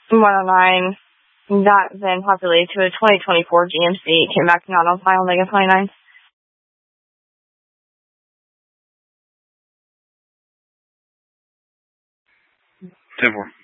109. That then populated to a 2024 GMC. Came back not on file, negative 29. 10-4.